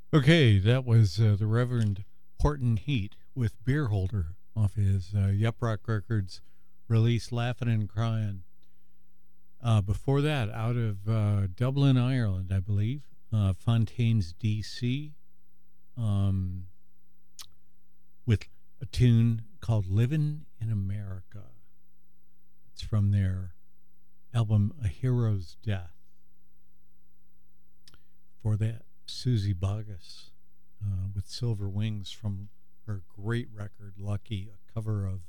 Okay, that was the Reverend Horton Heat with Beer Holder off his Yup Rock Records release Laughing and Crying. Before that, out of Dublin, Ireland, I believe, Fontaine's DC um, with a tune called Livin' in America. It's from their album A Hero's Death. For that, Susie Boggess with Silver Wings from her great record, Lucky, a cover of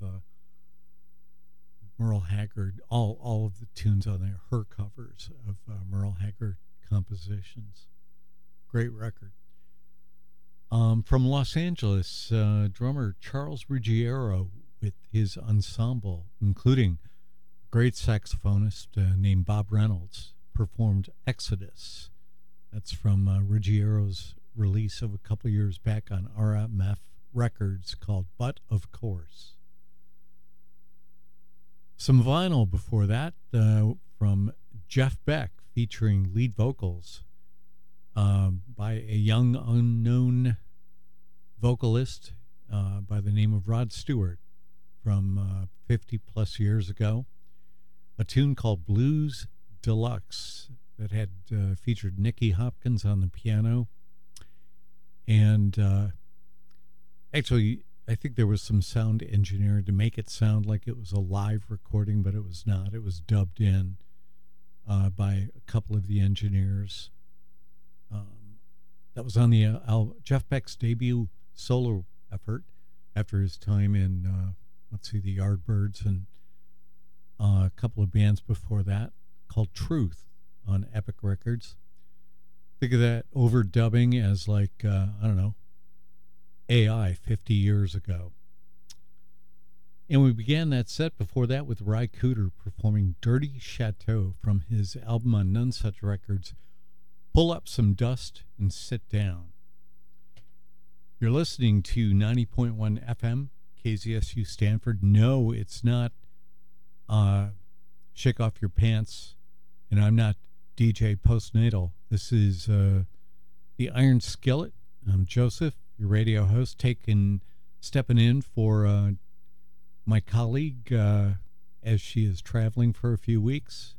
Merle Haggard, all of the tunes on there, her covers of Merle Haggard compositions. Great record. From Los Angeles, drummer Charles Ruggiero with his ensemble, including a great saxophonist named Bob Reynolds, performed Exodus. That's from Ruggiero's release of a couple years back on RMF Records called But of Course. Some vinyl before that from Jeff Beck featuring lead vocals by a young unknown vocalist by the name of Rod Stewart from 50 plus years ago. A tune called Blues Deluxe that had featured Nicky Hopkins on the piano. And actually, I think there was some sound engineering to make it sound like it was a live recording, but it was not. It was dubbed in by a couple of the engineers. That was on the Jeff Beck's debut solo effort after his time in, the Yardbirds and a couple of bands before that, called Truth on Epic Records. Think of that overdubbing as like, AI 50 years ago. And we began that set before that with Ry Cooder performing Dirty Chateau from his album on None Such Records, Pull Up Some Dust and Sit Down. You're listening to 90.1 FM, KZSU Stanford. No, it's not Shake Off Your Pants, and I'm not DJ Postnatal. This is the Iron Skillet. I'm Joseph, your radio host, stepping in for my colleague as she is traveling for a few weeks.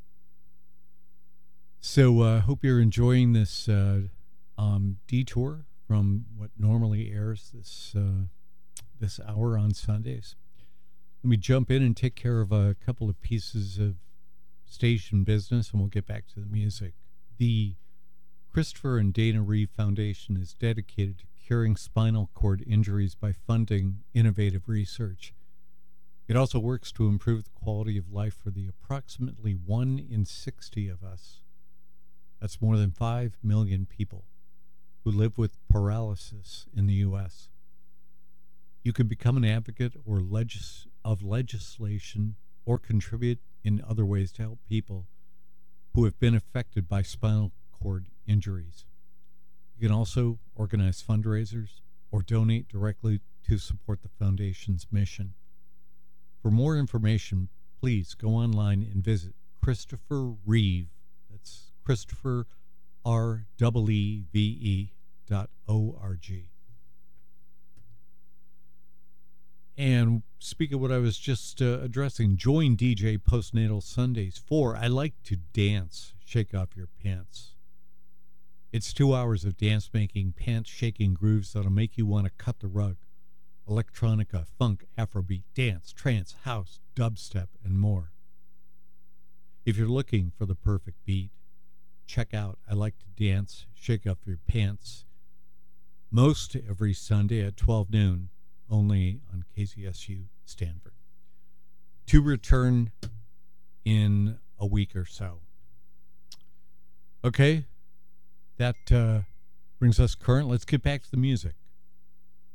So hope you're enjoying this detour from what normally airs this hour on Sundays. Let me jump in and take care of a couple of pieces of station business, and we'll get back to the music. The Christopher and Dana Reeve Foundation is dedicated to curing spinal cord injuries by funding innovative research. It also works to improve the quality of life for the approximately 1 in 60 of us. That's more than 5 million people who live with paralysis in the U.S. You can become an advocate or of legislation or contribute in other ways to help people who have been affected by spinal cord injuries. You can also organize fundraisers or donate directly to support the Foundation's mission. For more information, please go online and visit Christopher Reeve. That's Christopher REEVE.org. And speak of what I was just addressing, join DJ Postnatal Sundays for I Like to Dance, Shake Off Your Pants. It's 2 hours of dance-making, pants-shaking grooves that'll make you want to cut the rug. Electronica, funk, Afrobeat, dance, trance, house, dubstep, and more. If you're looking for the perfect beat, check out I Like to Dance, Shake Off Your Pants most every Sunday at 12 noon, only on KZSU Stanford. To return in a week or so. Okay, that brings us current. Let's get back to the music.